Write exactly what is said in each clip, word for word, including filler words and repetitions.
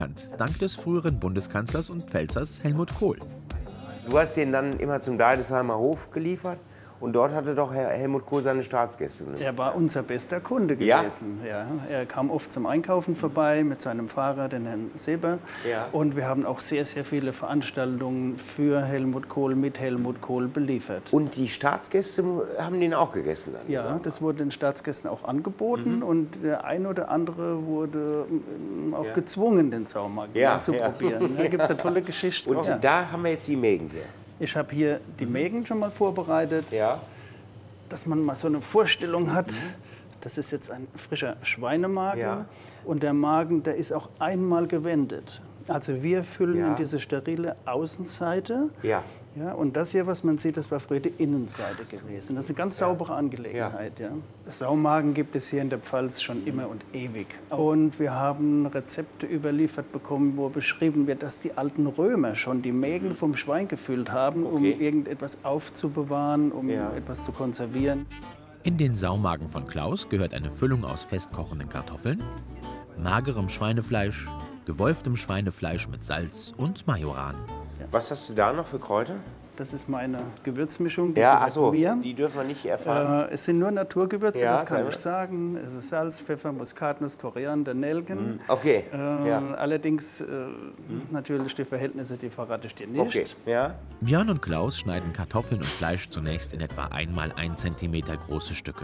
dank des früheren Bundeskanzlers und Pfälzers Helmut Kohl. Du hast den dann immer zum Deidesheimer Hof geliefert und dort hatte doch Herr Helmut Kohl seine Staatsgäste. Er war unser bester Kunde gewesen. Ja? Ja. Er kam oft zum Einkaufen vorbei mit seinem Fahrer, den Herrn Seber. Ja. Und wir haben auch sehr, sehr viele Veranstaltungen für Helmut Kohl, mit Helmut Kohl beliefert. Und die Staatsgäste haben den auch gegessen? Dann ja, das wurde den Staatsgästen auch angeboten. Mhm. Und der ein oder andere wurde auch ja. gezwungen, den Saumagen ja, zu ja. probieren. Da gibt es eine tolle Geschichte. Und ja. da haben wir jetzt die Mägen. Ich habe hier die Mägen schon mal vorbereitet, ja. dass man mal so eine Vorstellung hat. Das ist jetzt ein frischer Schweinemagen ja. und der Magen, der ist auch einmal gewendet. Also wir füllen ja. in diese sterile Außenseite. Ja. Ja, und das hier, was man sieht, das war früher die Innenseite gewesen. Das ist eine ganz saubere Angelegenheit. Ja. Ja. Saumagen gibt es hier in der Pfalz schon immer und ewig. Und wir haben Rezepte überliefert bekommen, wo beschrieben wird, dass die alten Römer schon die Mägen vom Schwein gefüllt haben, okay. um irgendetwas aufzubewahren, um ja. etwas zu konservieren. In den Saumagen von Klaus gehört eine Füllung aus festkochenden Kartoffeln, magerem Schweinefleisch, gewolftem Schweinefleisch mit Salz und Majoran. Was hast du da noch für Kräuter? Das ist meine Gewürzmischung. Die ja, achso, die dürfen wir nicht erfahren. Äh, es sind nur Naturgewürze, ja, das kann ich sagen. Es ist Salz, Pfeffer, Muskatnuss, Koriander, Nelken. Okay. Äh, ja. Allerdings äh, natürlich die Verhältnisse, die verrate ich dir nicht. Okay. Ja. Björn und Klaus schneiden Kartoffeln und Fleisch zunächst in etwa einmal ein Zentimeter große Stücke.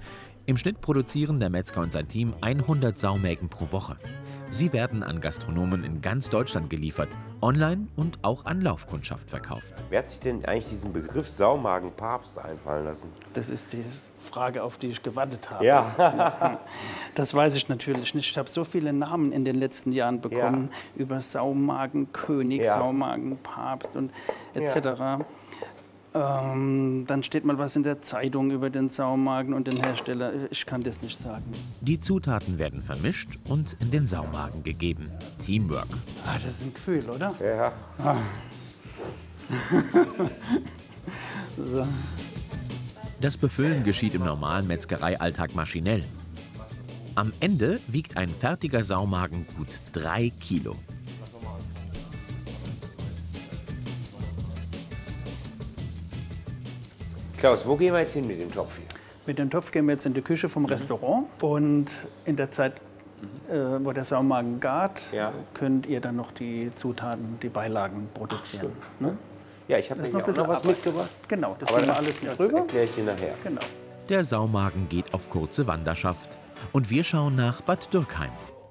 Im Schnitt produzieren der Metzger und sein Team hundert Saumägen pro Woche. Sie werden an Gastronomen in ganz Deutschland geliefert, online und auch an Laufkundschaft verkauft. Wer hat sich denn eigentlich diesen Begriff Saumagen-Papst einfallen lassen? Das ist die Frage, auf die ich gewartet habe. Ja. Das weiß ich natürlich nicht. Ich habe so viele Namen in den letzten Jahren bekommen ja. über Saumagen-König, ja. Saumagen-Papst und et cetera. Ja. Ähm, dann steht mal was in der Zeitung über den Saumagen und den Hersteller. Ich kann das nicht sagen. Die Zutaten werden vermischt und in den Saumagen gegeben. Teamwork. Ah, das ist ein Gefühl, oder? Ja. Ah. So. Das Befüllen geschieht im normalen Metzgereialltag maschinell. Am Ende wiegt ein fertiger Saumagen gut drei Kilo. Klaus, wo gehen wir jetzt hin mit dem Topf hier? Mit dem Topf gehen wir jetzt in die Küche vom mhm. Restaurant. Und in der Zeit, äh, wo der Saumagen gart, ja. könnt ihr dann noch die Zutaten, die Beilagen produzieren. Ach, ne? Ja, ich habe noch, noch was Arbeit. mitgebracht. Genau, das Aber nehmen wir alles mit das rüber. Das erkläre ich dir nachher. Genau. Der Saumagen geht auf kurze Wanderschaft. Und wir schauen nach Bad Dürkheim.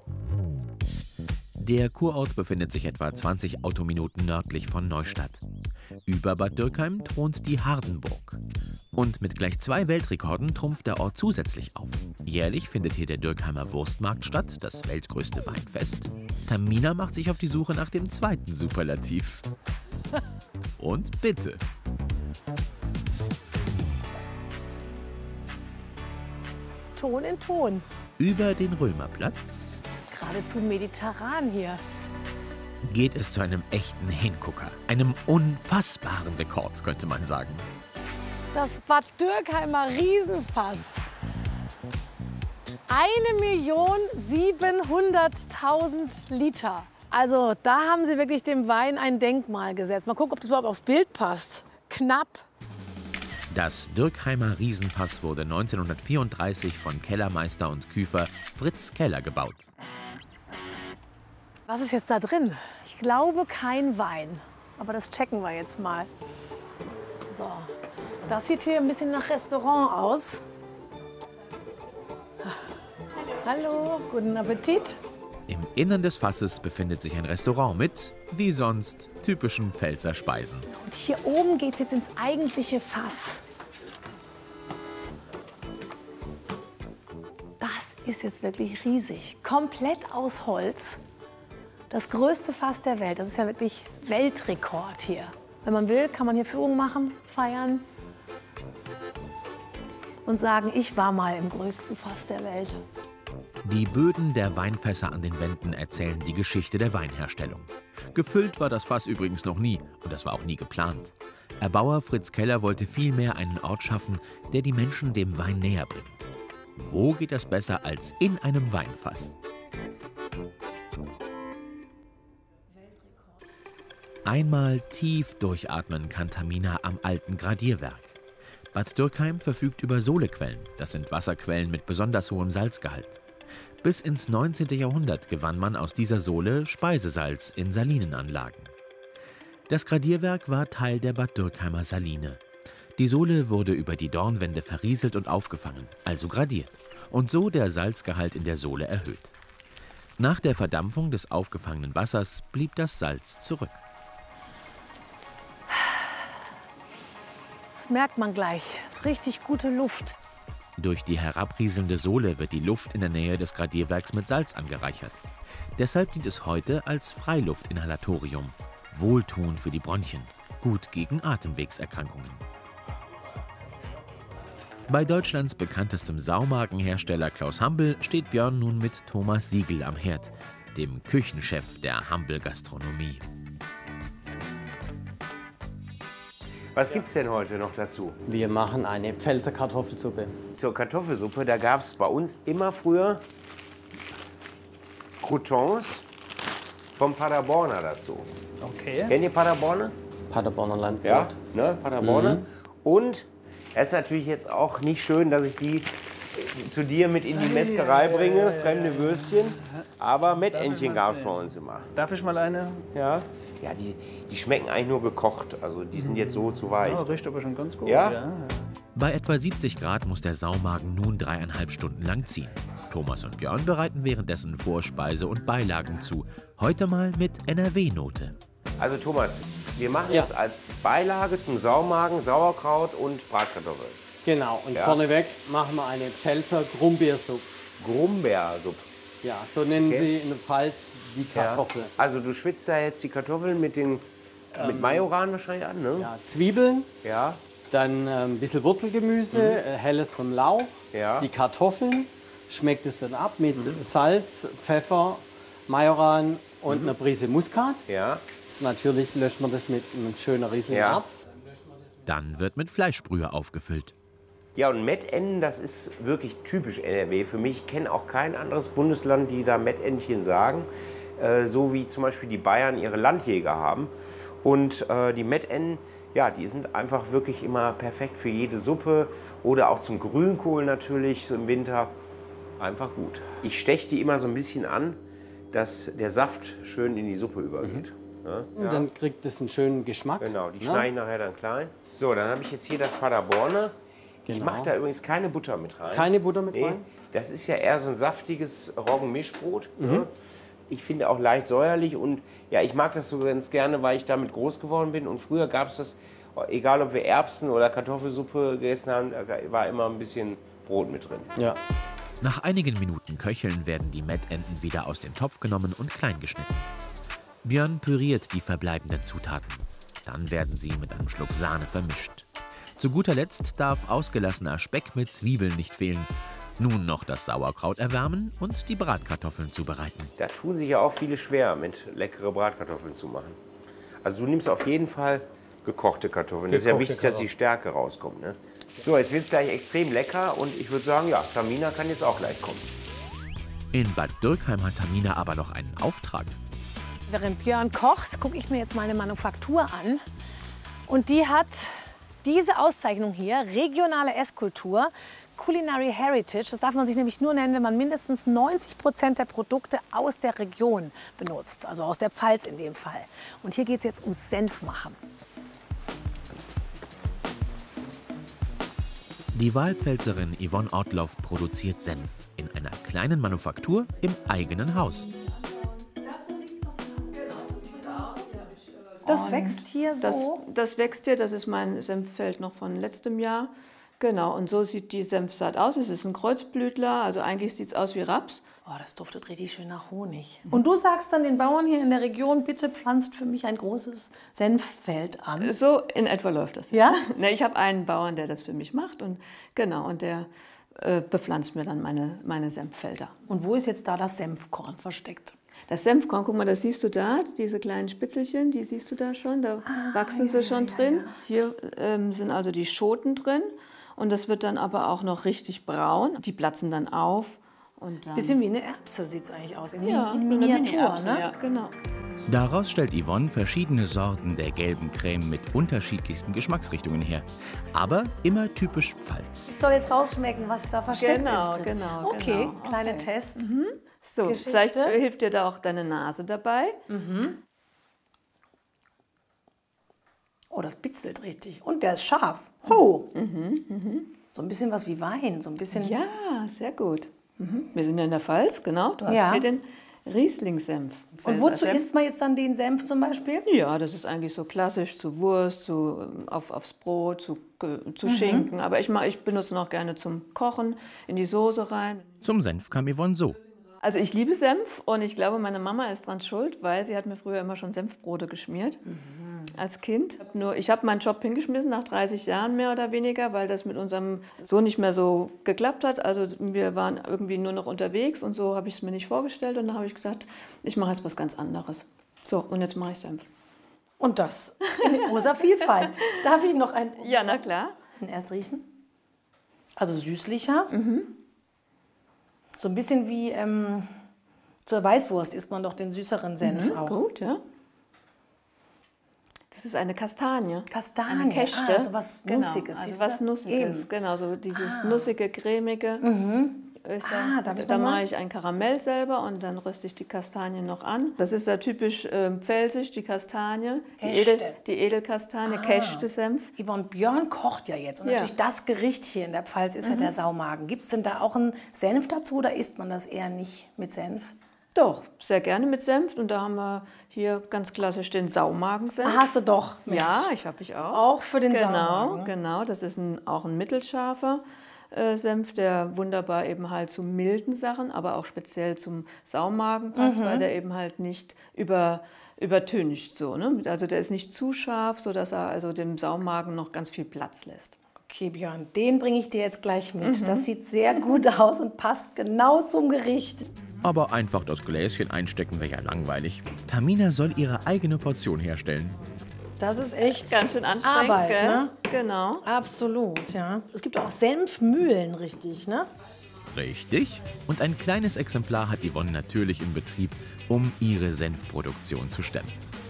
Der Kurort befindet sich etwa zwanzig Autominuten nördlich von Neustadt. Über Bad Dürkheim thront die Hardenburg. Und mit gleich zwei Weltrekorden trumpft der Ort zusätzlich auf. Jährlich findet hier der Dürkheimer Wurstmarkt statt, das weltgrößte Weinfest. Tamina macht sich auf die Suche nach dem zweiten Superlativ. Und bitte. Ton in Ton. Über den Römerplatz geradezu mediterran hier. Geht es zu einem echten Hingucker, einem unfassbaren Rekord, könnte man sagen. Das Bad Dürkheimer Riesenfass. eine Million siebenhunderttausend Liter. Also da haben sie wirklich dem Wein ein Denkmal gesetzt. Mal gucken, ob das überhaupt aufs Bild passt. Knapp. Das Dürkheimer Riesenfass wurde neunzehnhundertvierunddreißig von Kellermeister und Küfer Fritz Keller gebaut. Was ist jetzt da drin? Ich glaube kein Wein. Aber das checken wir jetzt mal. So. Das sieht hier ein bisschen nach Restaurant aus. Hallo, guten Appetit. Im Innern des Fasses befindet sich ein Restaurant mit, wie sonst, typischen Pfälzer Speisen. Und hier oben geht es jetzt ins eigentliche Fass. Das ist jetzt wirklich riesig. Komplett aus Holz. Das größte Fass der Welt. Das ist ja wirklich Weltrekord hier. Wenn man will, kann man hier Führung machen, feiern und sagen, ich war mal im größten Fass der Welt. Die Böden der Weinfässer an den Wänden erzählen die Geschichte der Weinherstellung. Gefüllt war das Fass übrigens noch nie und das war auch nie geplant. Erbauer Fritz Keller wollte vielmehr einen Ort schaffen, der die Menschen dem Wein näher bringt. Wo geht das besser als in einem Weinfass? Einmal tief durchatmen kann Tamina am alten Gradierwerk. Bad Dürkheim verfügt über Solequellen, das sind Wasserquellen mit besonders hohem Salzgehalt. Bis ins neunzehnte Jahrhundert gewann man aus dieser Sole Speisesalz in Salinenanlagen. Das Gradierwerk war Teil der Bad Dürkheimer Saline. Die Sole wurde über die Dornwände verrieselt und aufgefangen, also gradiert, und so der Salzgehalt in der Sole erhöht. Nach der Verdampfung des aufgefangenen Wassers blieb das Salz zurück. Das merkt man gleich. Richtig gute Luft. Durch die herabrieselnde Sole wird die Luft in der Nähe des Gradierwerks mit Salz angereichert. Deshalb dient es heute als Freiluftinhalatorium. Wohltuend für die Bronchien, gut gegen Atemwegserkrankungen. Bei Deutschlands bekanntestem Saumagenhersteller Klaus Hambel steht Björn nun mit Thomas Siegel am Herd, dem Küchenchef der Hambel-Gastronomie. Was gibt's denn heute noch dazu? Wir machen eine Pfälzer Kartoffelsuppe. Zur Kartoffelsuppe, da gab es bei uns immer früher Croutons vom Paderborner dazu. Okay. Kennt ihr Paderborner? Paderborner Landbrot. Ja, ne, Paderborner. Mhm. Und es ist natürlich jetzt auch nicht schön, dass ich die zu dir mit in die Metzgerei bringe, fremde Würstchen. Aber Mettentchen gab es bei uns immer. Darf ich mal eine? Ja. Ja, die, die schmecken eigentlich nur gekocht. Also die sind jetzt so zu weich. Oh, riecht aber schon ganz gut. Ja? Ja. Bei etwa siebzig Grad muss der Saumagen nun dreieinhalb Stunden lang ziehen. Thomas und Björn bereiten währenddessen Vorspeise und Beilagen zu. Heute mal mit N R W-Note. Also Thomas, wir machen Ja. jetzt als Beilage zum Saumagen Sauerkraut und Bratkartoffeln. Genau, und Ja. vorneweg machen wir eine Pfälzer Grumbeersuppe. Grumbeersuppe. Ja, so nennen Okay. sie in der Pfalz die Kartoffel. Also du schwitzt da jetzt die Kartoffeln mit, den, mit Majoran wahrscheinlich an, ne? Ja, Zwiebeln, Ja. dann äh, ein bisschen Wurzelgemüse, äh, helles vom Lauch, Ja. die Kartoffeln, schmeckt es dann ab mit Salz, Pfeffer, Majoran und einer Prise Muskat. Ja. Natürlich löscht man das mit einem schönen Riesling Ja. ab. Dann wird mit Fleischbrühe aufgefüllt. Ja, und Mettenten, das ist wirklich typisch N R W für mich. Ich kenne auch kein anderes Bundesland, die da Mettentchen sagen. Äh, so wie zum Beispiel die Bayern ihre Landjäger haben. Und äh, die Mettenten, ja, die sind einfach wirklich immer perfekt für jede Suppe. Oder auch zum Grünkohl natürlich, so im Winter. Einfach gut. Ich steche die immer so ein bisschen an, dass der Saft schön in die Suppe übergeht. Ja, Und dann kriegt es einen schönen Geschmack. genau, die ne? schneide ich nachher dann klein. So, dann habe ich jetzt hier das Paderborner. Ich Genau. mache da übrigens keine Butter mit rein. Keine Butter mit Nee, rein? das ist ja eher so ein saftiges Roggenmischbrot. Ne? Ich finde auch leicht säuerlich und ja, ich mag das so ganz gerne, weil ich damit groß geworden bin. Und früher gab es das, egal ob wir Erbsen oder Kartoffelsuppe gegessen haben, da war immer ein bisschen Brot mit drin. Ja. Nach einigen Minuten Köcheln werden die Mettenten wieder aus dem Topf genommen und klein geschnitten. Björn püriert die verbleibenden Zutaten. Dann werden sie mit einem Schluck Sahne vermischt. Zu guter Letzt darf ausgelassener Speck mit Zwiebeln nicht fehlen. Nun noch das Sauerkraut erwärmen und die Bratkartoffeln zubereiten. Da tun sich ja auch viele schwer, mit leckere Bratkartoffeln zu machen. Also du nimmst auf jeden Fall gekochte Kartoffeln. Das ist ja Gekochte wichtig, dass die Stärke rauskommt. Ne? So, jetzt wird es gleich extrem lecker und ich würde sagen, ja, Tamina kann jetzt auch gleich kommen. In Bad Dürkheim hat Tamina aber noch einen Auftrag. Während Björn kocht, gucke ich mir jetzt mal eine Manufaktur an. Und die hat diese Auszeichnung hier, regionale Esskultur, Culinary Heritage. Das darf man sich nämlich nur nennen, wenn man mindestens neunzig Prozent der Produkte aus der Region benutzt. Also aus der Pfalz in dem Fall. Und hier geht es jetzt ums Senfmachen. Die Wahlpfälzerin Yvonne Ortloff produziert Senf in einer kleinen Manufaktur im eigenen Haus. Das wächst hier Das, so. das wächst hier, das ist mein Senffeld noch von letztem Jahr. Genau, und so sieht die Senfsaat aus. Es ist ein Kreuzblütler, also eigentlich sieht es aus wie Raps. Oh, das duftet richtig schön nach Honig. Und du sagst dann den Bauern hier in der Region, bitte pflanzt für mich ein großes Senffeld an. So in etwa läuft das. Ja? Ne, ich habe einen Bauern, der das für mich macht und genau, und der äh, bepflanzt mir dann meine, meine Senffelder. Und wo ist jetzt da das Senfkorn versteckt? Das Senfkorn, guck mal, das siehst du da, diese kleinen Spitzelchen, die siehst du da schon, da Ah, wachsen sie schon drin. Hier ähm, sind also die Schoten drin und das wird dann aber auch noch richtig braun. Die platzen dann auf. Und dann, Bisschen wie eine Erbse sieht es eigentlich aus, in, ja, in so eine Miniatur, Mini-Erbse, ne? ja, genau. Daraus stellt Yvonne verschiedene Sorten der gelben Creme mit unterschiedlichsten Geschmacksrichtungen her. Aber immer typisch Pfalz. Ich soll jetzt rausschmecken, was da versteckt Genau, ist. drin. genau, Okay, genau. kleiner Okay. Test. So, Geschichte. vielleicht äh, hilft dir da auch deine Nase dabei. Oh, das bitzelt richtig. Und der ist scharf. Ho! So ein bisschen was wie Wein. So ein bisschen. Ja, sehr gut. Mhm. Wir sind ja in der Pfalz, genau. Du hast Ja. hier den Riesling-Senf. Und wozu Pfälzer Senf. isst man jetzt dann den Senf zum Beispiel? Ja, das ist eigentlich so klassisch zu Wurst, zu, ähm, auf, aufs Brot, zu, Ge- zu Schinken. Aber ich, mach, ich benutze ihn auch gerne zum Kochen, in die Soße rein. Zum Senf kam Yvonne so. Also ich liebe Senf und ich glaube, meine Mama ist dran schuld, weil sie hat mir früher immer schon Senfbrote geschmiert. Als Kind. Nur, ich habe meinen Job hingeschmissen nach dreißig Jahren mehr oder weniger, weil das mit unserem Sohn nicht mehr so geklappt hat. Also wir waren irgendwie nur noch unterwegs und so habe ich es mir nicht vorgestellt. Und dann habe ich gedacht, ich mache jetzt was ganz anderes. So, und jetzt mache ich Senf. Und das in großer Vielfalt. Darf ich noch ein Ja, na klar. erst riechen? Also süßlicher. So ein bisschen wie ähm, zur Weißwurst isst man doch den süßeren Senf auch. Gut, ja. Das ist eine Kastanie. Kastanie, Eine Käste. ah, also was Genau, Nussiges, Also siehst was du? Nussiges, Eben. genau. So dieses nussige, cremige. Ist Ah, da darf ich da noch mal? mache ich ein Karamell selber und dann röste ich die Kastanien noch an. Das ist ja typisch ähm, pfälzisch, die Kastanie. Die, Käste. Edel, die Edelkastanie, Käste-Senf. Yvonne, Björn kocht ja jetzt. Und Ja. natürlich das Gericht hier in der Pfalz ist ja der Saumagen. Gibt es denn da auch einen Senf dazu oder isst man das eher nicht mit Senf? Doch, sehr gerne mit Senf. Und da haben wir hier ganz klassisch den Saumagensenf. Ah, hast du doch. Mensch. Ja, ich habe ich auch. Auch für den Genau, Saumagen. genau. Das ist ein, auch ein mittelscharfer äh, Senf, der wunderbar eben halt zu milden Sachen, aber auch speziell zum Saumagen passt, Mhm. weil der eben halt nicht über, übertönigt so. Ne? Also der ist nicht zu scharf, sodass er also dem Saumagen noch ganz viel Platz lässt. Okay, Björn, den bringe ich dir jetzt gleich mit. Das sieht sehr gut aus und passt genau zum Gericht. Aber einfach das Gläschen einstecken wäre ja langweilig. Tamina soll ihre eigene Portion herstellen. Das ist echt Ganz schön anstrengend, Arbeit, gell? ne? Genau. Absolut, ja. Es gibt auch Senfmühlen, richtig, ne? Richtig. Und ein kleines Exemplar hat Yvonne natürlich in Betrieb, um ihre Senfproduktion zu stemmen.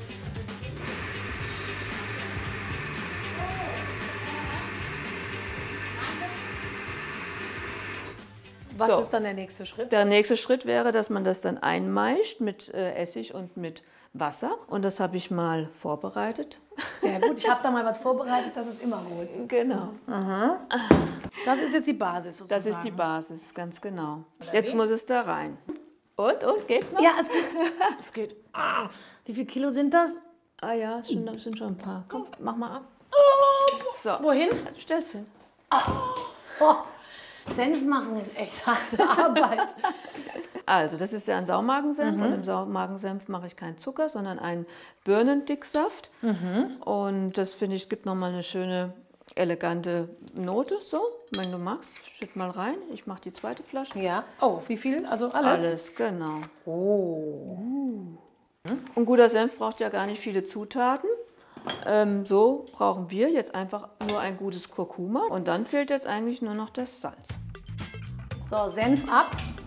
Was So. ist dann der nächste Schritt? Der nächste Schritt wäre, dass man das dann einmeischt mit äh, Essig und mit Wasser. Und das habe ich mal vorbereitet. Sehr gut. Ich habe da mal was vorbereitet, das ist immer gut. Genau. Das ist jetzt die Basis sozusagen. Das ist die Basis, ganz genau. Jetzt muss es da rein. Und, und, geht's noch? Ja, es geht. Es geht. Ah, wie viel Kilo sind das? Ah ja, es sind, es sind schon ein paar. Komm, mach mal ab. So, Wohin? stell's hin. Oh, Senf machen ist echt harte Arbeit. Also, das ist ja ein Saumagensenf. Und im Saumagensenf mache ich keinen Zucker, sondern einen Birnendicksaft. Und das finde ich, gibt nochmal eine schöne, elegante Note. So, wenn du magst, schütt mal rein. Ich mache die zweite Flasche. Ja. Oh, wie viel? Also alles? Alles, genau. Oh. Ein guter Senf braucht ja gar nicht viele Zutaten. Ähm, so brauchen wir jetzt einfach nur ein gutes Kurkuma. Und dann fehlt jetzt eigentlich nur noch das Salz. So, Senf ab.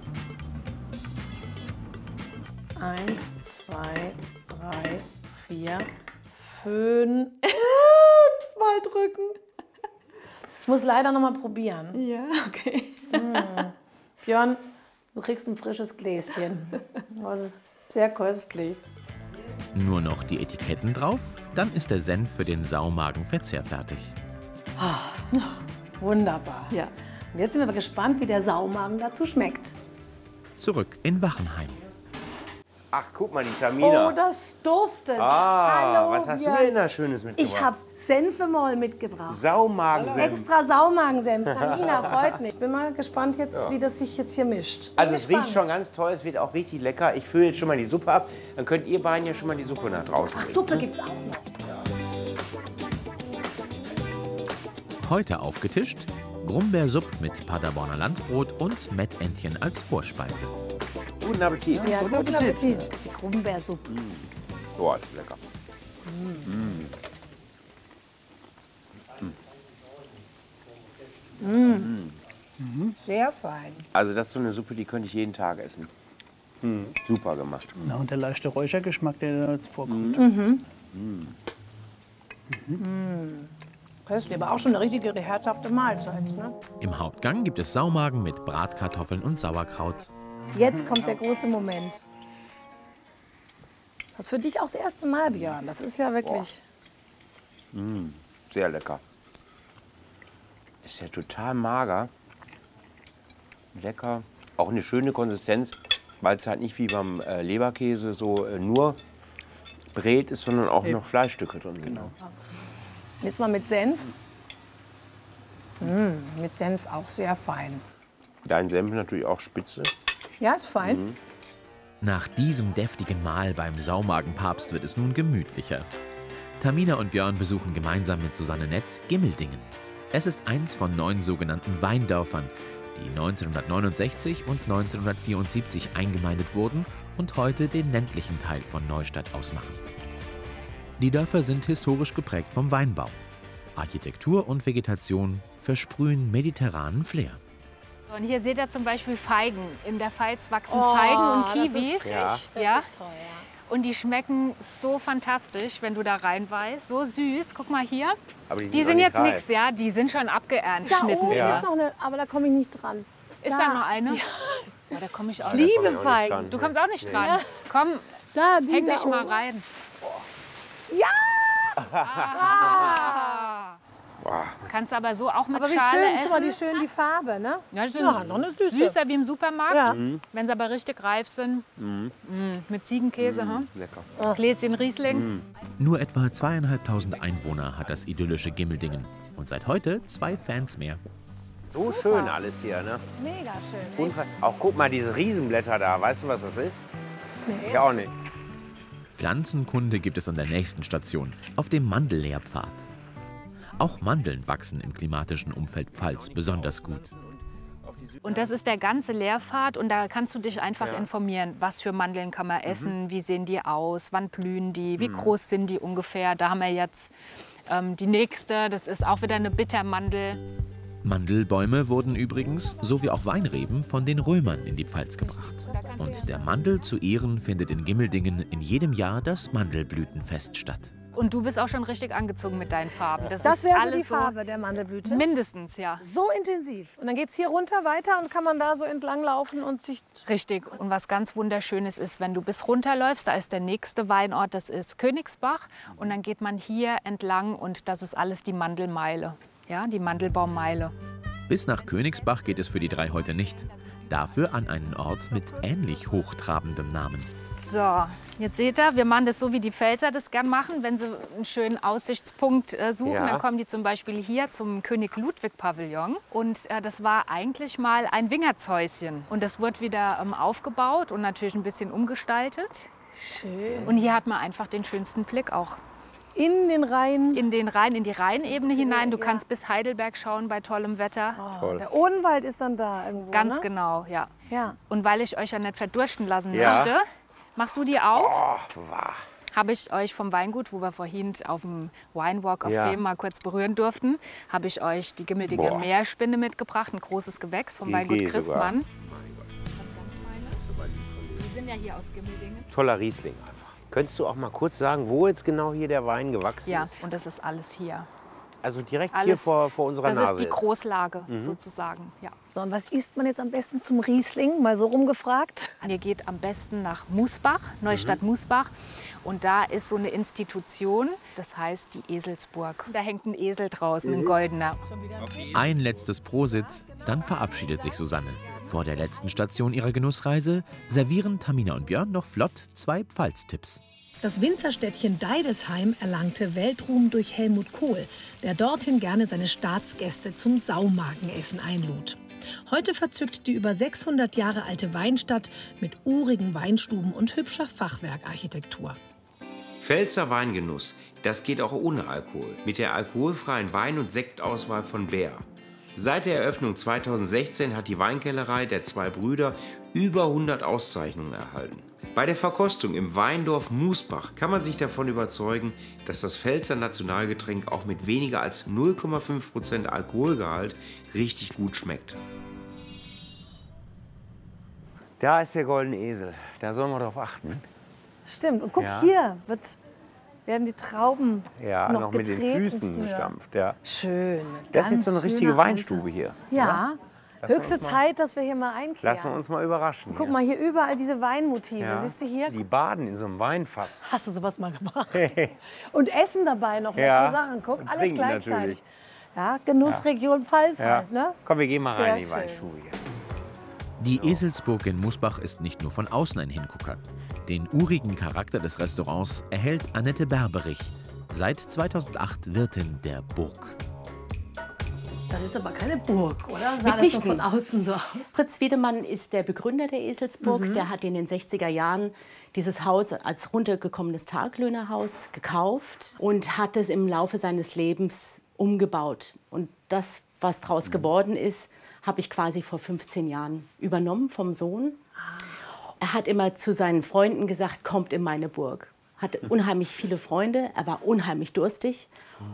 Eins, zwei, drei, vier, fünf. Mal drücken. Ich muss leider noch mal probieren. Ja, okay. Björn, du kriegst ein frisches Gläschen. Das ist sehr köstlich. Nur noch die Etiketten drauf, dann ist der Senf für den Saumagenverzehr fertig. Wunderbar. Ja. Und jetzt sind wir aber gespannt, wie der Saumagen dazu schmeckt. Zurück in Wachenheim. Ach, guck mal, die Tamina. Oh, das duftet. ah, Hallo, was hast Björn. du denn da Schönes mitgebracht? Ich habe Senfemol mitgebracht. Saumagensenf. Extra Saumagensenf. Tamina, freut mich. Ich bin mal gespannt, jetzt, wie das sich jetzt hier mischt. Bin Also es gespannt. riecht schon ganz toll, es wird auch richtig lecker. Ich fülle jetzt schon mal die Suppe ab. Dann könnt ihr beiden ja schon mal die Suppe nach draußen Ach, bringen. Suppe gibt's auch noch. Heute aufgetischt Grumbeersuppe mit Paderborner Landbrot und Mettentchen als Vorspeise. Guten Appetit. Ja, guten Appetit. Die Grumbeersuppe. Boah, ist lecker. Sehr fein. Also das ist so eine Suppe, die könnte ich jeden Tag essen. Mhm. Super gemacht. Na, und der leichte Räuchergeschmack, der da jetzt vorkommt. Mhm. Mhm. Mhm. Das ist aber auch schon eine richtige herzhafte Mahlzeit. Ne? Im Hauptgang gibt es Saumagen mit Bratkartoffeln und Sauerkraut. Jetzt kommt der große Moment. Das ist für dich auch das erste Mal, Björn. Das ist ja wirklich... Mm, sehr lecker. Das ist ja total mager. Lecker. Auch eine schöne Konsistenz, weil es halt nicht wie beim äh, Leberkäse so äh, nur brät ist, sondern auch noch Fleischstücke drin sind. Genau. Jetzt mal mit Senf. Mm, mit Senf auch sehr fein. Dein Senf natürlich auch spitze. Ja, ist fein. Mhm. Nach diesem deftigen Mahl beim Saumagenpapst wird es nun gemütlicher. Tamina und Björn besuchen gemeinsam mit Susanne Nett Gimmeldingen. Es ist eins von neun sogenannten Weindörfern, die neunzehnhundertneunundsechzig und neunzehnhundertvierundsiebzig eingemeindet wurden und heute den ländlichen Teil von Neustadt ausmachen. Die Dörfer sind historisch geprägt vom Weinbau. Architektur und Vegetation versprühen mediterranen Flair. Und hier seht ihr zum Beispiel Feigen. In der Pfalz wachsen Oh, Feigen und das Kiwis. ist Ja. frisch, das Ja. ist toll, ja. Und die schmecken so fantastisch, wenn du da reinbeißt. So süß. Guck mal hier. Aber die Die sind, noch sind nicht jetzt reif. nichts, ja. Die sind schon abgeerntet. Da Schnitten. oben Ja. ist noch eine, aber da komme ich nicht dran. Ist Da. da noch eine? Ja. Oh, da komme ich auch nicht. Liebe Komm ich auch nicht Feigen. dran. Du kommst auch nicht dran. Komm, Da, die häng da dich mal oben. rein. Ja! Ah. Boah. Kannst aber so auch mit Aber wie Schale schön, essen. schau mal, wie schön die Farbe, ne? Ja, die sind Ja, noch eine Süße. süßer wie im Supermarkt. Ja. Wenn sie aber richtig reif sind. Mm, mit Ziegenkäse, hm? Lecker. Gläschen Riesling. Nur etwa zweieinhalbtausend Einwohner hat das idyllische Gimmeldingen. Und seit heute zwei Fans mehr. So schön alles hier, ne? Mega schön. Unver auch guck mal, diese Riesenblätter da. Weißt du, was das ist? Nee. Ich auch nicht. Pflanzenkunde gibt es an der nächsten Station, auf dem Mandellehrpfad. Auch Mandeln wachsen im klimatischen Umfeld Pfalz besonders gut. Und das ist der ganze Lehrpfad und da kannst du dich einfach ja. informieren, was für Mandeln kann man essen, mhm. wie sehen die aus, wann blühen die, wie mhm. groß sind die ungefähr. Da haben wir jetzt ähm, die nächste, das ist auch wieder eine Bittermandel. Mandelbäume wurden übrigens, so wie auch Weinreben, von den Römern in die Pfalz gebracht. Und der Mandel zu Ehren findet in Gimmeldingen in jedem Jahr das Mandelblütenfest statt. Und du bist auch schon richtig angezogen mit deinen Farben. Das, Das ist wäre so alles die Farbe der Mandelblüte? Mindestens, ja. So intensiv. Und dann geht es hier runter weiter und kann man da so entlang laufen und sich... Richtig. Und was ganz Wunderschönes ist, wenn du bis runterläufst, da ist der nächste Weinort, das ist Königsbach. Und dann geht man hier entlang und das ist alles die Mandelmeile. Ja, die Mandelbaummeile. Bis nach Königsbach geht es für die drei heute nicht. Dafür an einen Ort mit ähnlich hochtrabendem Namen. So, jetzt seht ihr, wir machen das so, wie die Pfälzer das gern machen. Wenn sie einen schönen Aussichtspunkt äh, suchen, Ja. dann kommen die zum Beispiel hier zum König-Ludwig-Pavillon. Und äh, das war eigentlich mal ein Wingertshäuschen. Und das wurde wieder ähm, aufgebaut und natürlich ein bisschen umgestaltet. Schön. Und hier hat man einfach den schönsten Blick auch. In den Rhein. In den Rhein, in die Rheinebene hinein. Du Ja. kannst bis Heidelberg schauen bei tollem Wetter. Oh, Toll. der Odenwald ist dann da irgendwo, Ganz ne? genau, ja. Ja. Und weil ich euch ja nicht verdursten lassen Ja. möchte, machst du die auf? Oh, wow. Habe ich euch vom Weingut, wo wir vorhin auf dem Winewalk auf Ja. Fehmarn mal kurz berühren durften, habe ich euch die Gimmeldinger Boah. Meerspinne mitgebracht, ein großes Gewächs vom G G Weingut sogar. Christmann. Was ganz Feines. Wir sind ja hier aus Gimmeldingen. Toller Riesling einfach. Könntest du auch mal kurz sagen, wo jetzt genau hier der Wein gewachsen Ja, ist? und das ist alles hier. Also direkt hier Alles, vor, vor unserer das Nase. ist die jetzt. Großlage sozusagen. Ja. So, und was isst man jetzt am besten zum Riesling? Mal so rumgefragt. Ihr geht am besten nach Musbach, Neustadt-Musbach. Und da ist so eine Institution, das heißt die Eselsburg. Da hängt ein Esel draußen, ein goldener. Ein letztes Prosit, dann verabschiedet sich Susanne. Vor der letzten Station ihrer Genussreise servieren Tamina und Björn noch flott zwei Pfalztipps. Das Winzerstädtchen Deidesheim erlangte Weltruhm durch Helmut Kohl, der dorthin gerne seine Staatsgäste zum Saumagenessen einlud. Heute verzückt die über sechshundert Jahre alte Weinstadt mit urigen Weinstuben und hübscher Fachwerkarchitektur. Pfälzer Weingenuss, das geht auch ohne Alkohol. Mit der alkoholfreien Wein- und Sektauswahl von Bär. Seit der Eröffnung zweitausendsechzehn hat die Weinkellerei der zwei Brüder über hundert Auszeichnungen erhalten. Bei der Verkostung im Weindorf Musbach kann man sich davon überzeugen, dass das Pfälzer Nationalgetränk auch mit weniger als null Komma fünf Prozent Alkoholgehalt richtig gut schmeckt. Da ist der goldene Esel. Da sollen wir drauf achten. Stimmt. Und guck, Ja. hier wird, werden die Trauben Ja, noch, noch mit den getreten Füßen früher. gestampft. Ja. Schön. Das ist jetzt so eine Ganz richtige schöner Weinstube Alter. hier. Ja. Lassen wir Höchste uns mal- Zeit, dass wir hier mal einkehren. Lassen wir uns mal überraschen. Guck hier. mal, hier überall diese Weinmotive. Ja. Siehst du hier? Die baden in so einem Weinfass. Hast du sowas mal gemacht? Und essen dabei noch Ja. leckere Sachen. Guck, Und alles trinken gleichzeitig. natürlich. Ja, Genussregion Pfalz Ja. halt, ne? Komm, wir gehen mal Sehr rein in die schön. Weinstube hier. Die Eselsburg in Musbach ist nicht nur von außen ein Hingucker. Den urigen Charakter des Restaurants erhält Annette Berberich, seit zweitausendacht Wirtin der Burg. Das ist aber keine Burg, oder? Sah das so Mitnichten. von außen so aus? Fritz Wiedemann ist der Begründer der Eselsburg. Mhm. Der hat in den sechziger Jahren dieses Haus als runtergekommenes Taglöhnerhaus gekauft und hat es im Laufe seines Lebens umgebaut. Und das, was daraus geworden ist, habe ich quasi vor fünfzehn Jahren übernommen vom Sohn. Er hat immer zu seinen Freunden gesagt, kommt in meine Burg. Hatte unheimlich viele Freunde, er war unheimlich durstig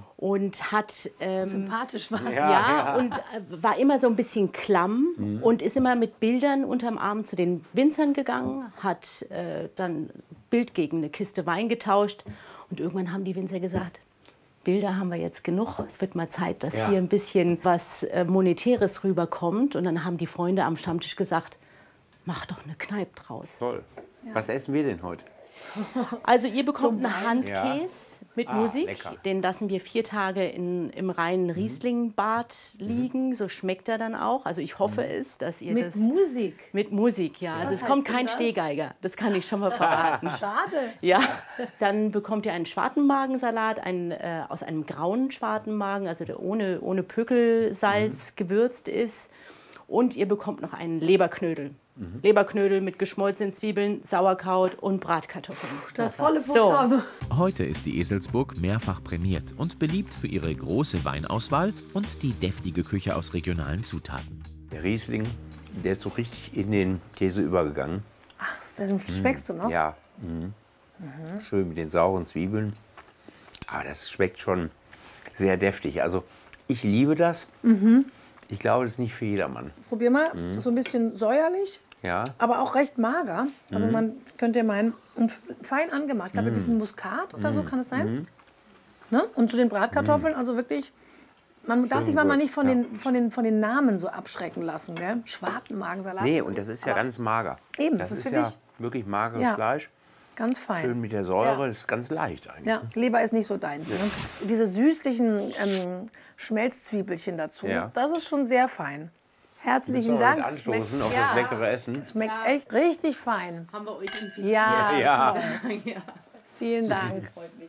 und hat... Ähm, Sympathisch war es. ja, ja, und äh, war immer so ein bisschen klamm Mhm. und ist immer mit Bildern unterm Arm zu den Winzern gegangen, hat äh, dann Bild gegen eine Kiste Wein getauscht und irgendwann haben die Winzer gesagt, Bilder haben wir jetzt genug, es wird mal Zeit, dass Ja. hier ein bisschen was äh, Monetäres rüberkommt. Und dann haben die Freunde am Stammtisch gesagt, mach doch eine Kneipe draus. Toll. Was essen wir denn heute? Also ihr bekommt Zum einen Wein? Handkäse mit Ah, Musik. lecker. Den lassen wir vier Tage in, im reinen Rieslingbad liegen. So schmeckt er dann auch. Also ich hoffe es, dass ihr Mit das... Musik. Mit Musik, ja. Also es kommt heißt denn kein das? Stehgeiger. Das kann ich schon mal verraten. Schade. Ja, dann bekommt ihr einen Schwartenmagensalat ein, äh, aus einem grauen Schwartenmagen, also der ohne, ohne Pökelsalz gewürzt ist. Und ihr bekommt noch einen Leberknödel. Leberknödel mit geschmolzenen Zwiebeln, Sauerkraut und Bratkartoffeln. Das volle So. Programm. Heute ist die Eselsburg mehrfach prämiert und beliebt für ihre große Weinauswahl und die deftige Küche aus regionalen Zutaten. Der Riesling, der ist so richtig in den Käse übergegangen. Ach, das schmeckst du noch? Ja. Mhm. Schön mit den sauren Zwiebeln. Aber das schmeckt schon sehr deftig. Also ich liebe das. Mhm. Ich glaube, das ist nicht für jedermann. Probier mal. Mhm. So ein bisschen säuerlich, Ja. aber auch recht mager. Also Mhm. man könnte meinen, und fein angemacht. Ich glaube, ein Mhm. bisschen Muskat oder so Mhm. kann es sein. Mhm. Ne? Und zu den Bratkartoffeln, also wirklich, man darf Schön sich manchmal Gewürz, nicht von, ja. den, von, den, von den Namen so abschrecken lassen. Gell? Schwartenmagensalat. Nee, so. und das ist ja Aber ganz mager. Eben, das das ist ist ja wirklich- wirklich mageres Ja. Fleisch. Ganz fein. Schön mit der Säure, Ja. das ist ganz leicht eigentlich. Ja, Leber ist nicht so deins. Ne? Diese süßlichen ähm, Schmelzzwiebelchen dazu, Ja. das ist schon sehr fein. Herzlichen Müssen wir Dank. mit anstoßen auf das leckere Essen. Schmeckt echt richtig fein. Haben wir euch infiziert? Ja, Ja. ja. vielen Dank.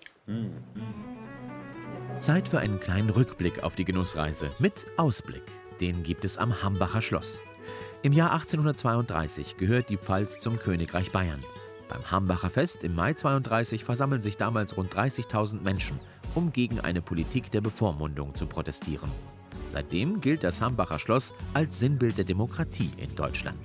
Zeit für einen kleinen Rückblick auf die Genussreise mit Ausblick. Den gibt es am Hambacher Schloss. Im Jahr achtzehnhundertzweiunddreißig gehört die Pfalz zum Königreich Bayern. Beim Hambacher Fest im Mai zweiunddreißig versammeln sich damals rund dreißigtausend Menschen, um gegen eine Politik der Bevormundung zu protestieren. Seitdem gilt das Hambacher Schloss als Sinnbild der Demokratie in Deutschland.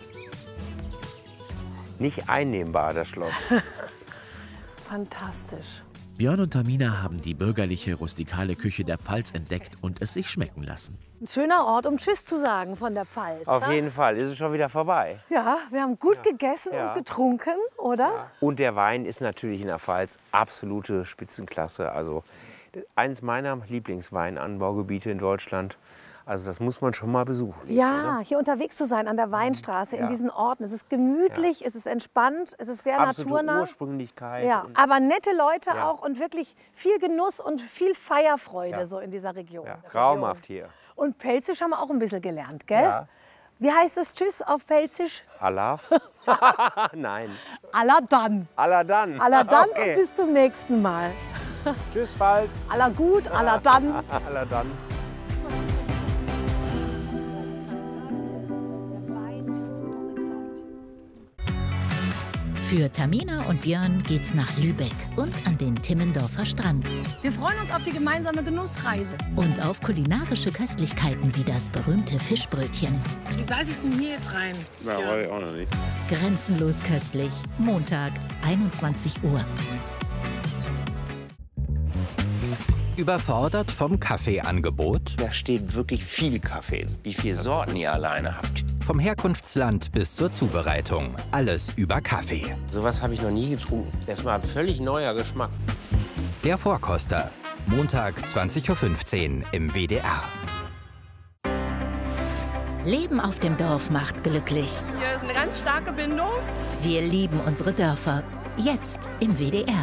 Nicht einnehmbar, das Schloss. Fantastisch. Björn und Tamina haben die bürgerliche, rustikale Küche der Pfalz entdeckt und es sich schmecken lassen. Ein schöner Ort, um Tschüss zu sagen von der Pfalz. Auf wa? jeden Fall, ist es schon wieder vorbei. Ja, wir haben gut gegessen Ja. und getrunken, oder? Und der Wein ist natürlich in der Pfalz absolute Spitzenklasse. Also eins meiner Lieblingsweinanbaugebiete in Deutschland. Also das muss man schon mal besuchen. Ja, hier unterwegs zu sein an der Weinstraße, in Ja. diesen Orten. Es ist gemütlich, es ist entspannt, es ist sehr Absolute naturnah. Ursprünglichkeit. Ja, und- aber nette Leute Ja. auch und wirklich viel Genuss und viel Feierfreude Ja. so in dieser Region. ja, traumhaft hier. Und Pelzisch haben wir auch ein bisschen gelernt, gell? Ja. Wie heißt es Tschüss auf Pelzisch? Allah? Nein. Allah dann. Allah dann. Allah dann Okay. und bis zum nächsten Mal. Tschüss, Pfalz. Allah gut, Allah dann. Allah dann. Für Tamina und Björn geht's nach Lübeck und an den Timmendorfer Strand. Wir freuen uns auf die gemeinsame Genussreise. Und auf kulinarische Köstlichkeiten wie das berühmte Fischbrötchen. Wie beiße ich denn hier jetzt rein? Ja, weiß ich auch noch nicht. Grenzenlos köstlich. Montag, einundzwanzig Uhr. Überfordert vom Kaffeeangebot? Da steht wirklich viel Kaffee. Wie viele Sorten ihr alleine habt. Vom Herkunftsland bis zur Zubereitung. Alles über Kaffee. Sowas habe ich noch nie getrunken. Das war ein völlig neuer Geschmack. Der Vorkoster. Montag zwanzig Uhr fünfzehn im W D R. Leben auf dem Dorf macht glücklich. Hier ist eine ganz starke Bindung. Wir lieben unsere Dörfer. Jetzt im W D R.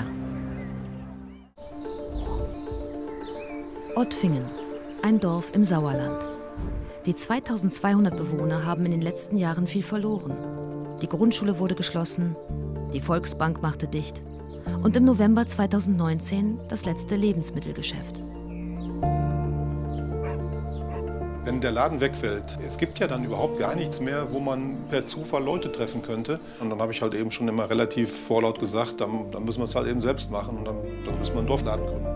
Ottfingen, ein Dorf im Sauerland. Die zweitausendzweihundert Bewohner haben in den letzten Jahren viel verloren. Die Grundschule wurde geschlossen, die Volksbank machte dicht und im November zweitausendneunzehn das letzte Lebensmittelgeschäft. Wenn der Laden wegfällt, es gibt ja dann überhaupt gar nichts mehr, wo man per Zufall Leute treffen könnte. Und dann habe ich halt eben schon immer relativ vorlaut gesagt, dann, dann müssen wir es halt eben selbst machen und dann, dann müssen wir einen Dorfladen gründen.